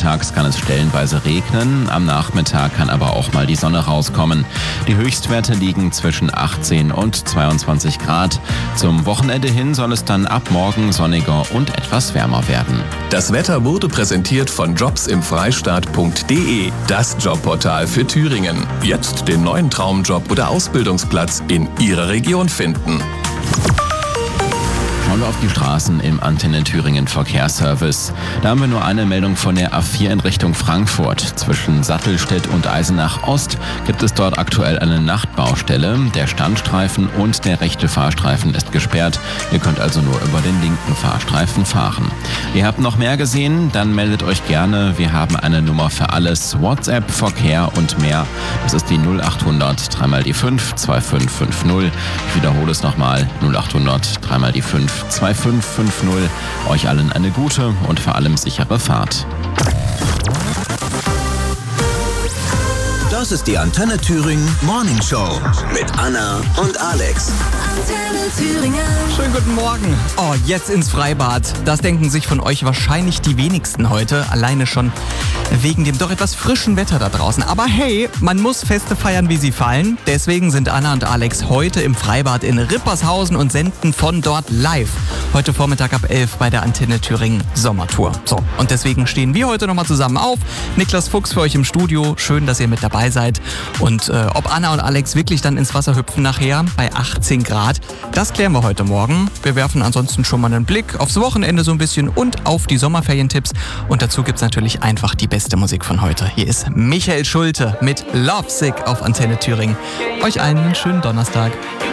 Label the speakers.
Speaker 1: Vormittags kann es stellenweise regnen, am Nachmittag kann aber auch mal die Sonne rauskommen. Die Höchstwerte liegen zwischen 18 und 22 Grad. Zum Wochenende hin soll es dann ab morgen sonniger und etwas wärmer werden.
Speaker 2: Das Wetter wurde präsentiert von jobsimfreistaat.de, das Jobportal für Thüringen. Jetzt den neuen Traumjob oder Ausbildungsplatz in Ihrer Region finden.
Speaker 1: Schauen wir auf die Straßen im Antenne Thüringen Verkehrsservice. Da haben wir nur eine Meldung von der A4 in Richtung Frankfurt. Zwischen Sattelstedt und Eisenach Ost gibt es dort aktuell eine Nachtbaustelle. Der Standstreifen und der rechte Fahrstreifen ist gesperrt. Ihr könnt also nur über den linken Fahrstreifen fahren. Ihr habt noch mehr gesehen? Dann meldet euch gerne. Wir haben eine Nummer für alles. WhatsApp, Verkehr und mehr. Das ist die 0800 3 mal die 5 2550. Ich wiederhole es nochmal. 0800 3 mal die 5 2550. Euch allen eine gute und vor allem sichere Fahrt.
Speaker 3: Das ist die Antenne Thüringen Morning Show mit Anna und Alex.
Speaker 4: Antenne Thüringen.
Speaker 5: Schönen guten Morgen. Oh, jetzt ins Freibad. Das denken sich von euch wahrscheinlich die wenigsten heute. Alleine schon wegen dem doch etwas frischen Wetter da draußen. Aber hey, man muss Feste feiern, wie sie fallen. Deswegen sind Anna und Alex heute im Freibad in Rippershausen und senden von dort live. Heute Vormittag ab 11 bei der Antenne Thüringen Sommertour. So, und deswegen stehen wir heute nochmal zusammen auf. Niklas Fuchs für euch im Studio. Schön, dass ihr mit dabei seid. Und ob Anna und Alex wirklich dann ins Wasser hüpfen nachher bei 18 Grad, das klären wir heute Morgen. Wir werfen ansonsten schon mal einen Blick aufs Wochenende so ein bisschen und auf die Sommerferientipps. Und dazu gibt's natürlich einfach die beste Musik von heute. Hier ist Michael Schulte mit Lovesick auf Antenne Thüringen. Euch allen einen schönen Donnerstag.